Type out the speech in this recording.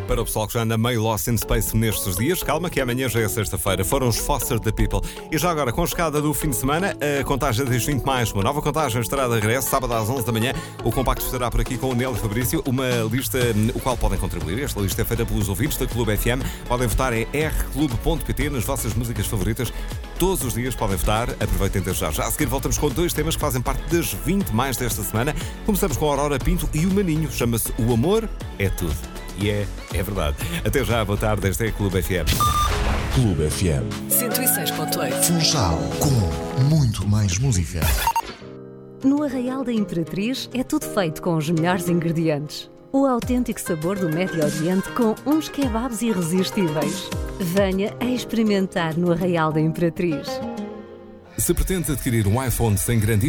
Para o pessoal que já anda meio lost in space nestes dias, calma que amanhã já é sexta-feira. Foram os Foster the People. E já agora, com a chegada do fim de semana, a contagem das 20 mais, uma nova contagem estará de regresso, sábado às 11 da manhã. O Compacto estará por aqui com o Nelo e Fabrício, uma lista o qual podem contribuir. Esta lista é feita pelos ouvintes da Clube FM. Podem votar em rclube.pt nas vossas músicas favoritas. Todos os dias podem votar. Aproveitem desde já. Já a seguir voltamos com dois temas que fazem parte das 20 mais desta semana. Começamos com a Aurora Pinto e o Maninho. Chama-se O Amor é Tudo. E é verdade. Até já, boa tarde, esta é a Clube FM. Clube FM 106.8. Funchal, com muito mais música. No Arraial da Imperatriz é tudo feito com os melhores ingredientes. O autêntico sabor do Médio Oriente com uns kebabs irresistíveis. Venha a experimentar no Arraial da Imperatriz. Se pretende adquirir um iPhone sem grande